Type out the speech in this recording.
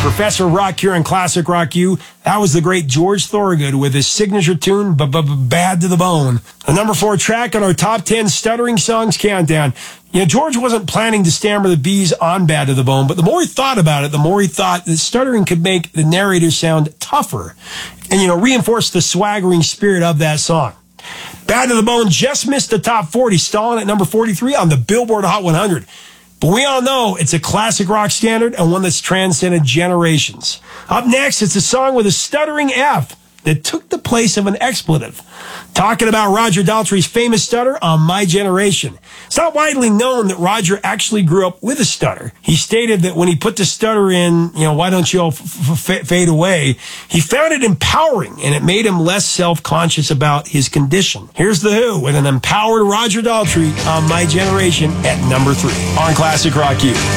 Professor Rock here on Classic Rock U. That was the great George Thorogood with his signature tune, Bad to the Bone. The number 4 track on our top 10 stuttering songs countdown. You know, George wasn't planning to stammer the B's on Bad to the Bone, but the more he thought about it, the more he thought that stuttering could make the narrator sound tougher and, reinforce the swaggering spirit of that song. Bad to the Bone just missed the top 40, stalling at number 43 on the Billboard Hot 100. But we all know it's a classic rock standard and one that's transcended generations. Up next, it's a song with a stuttering F that took the place of an expletive. Talking about Roger Daltrey's famous stutter on My Generation. It's not widely known that Roger actually grew up with a stutter. He stated that when he put the stutter in, why don't you all fade away, he found it empowering and it made him less self-conscious about his condition. Here's The Who with an empowered Roger Daltrey on My Generation at number 3 on Classic Rock U.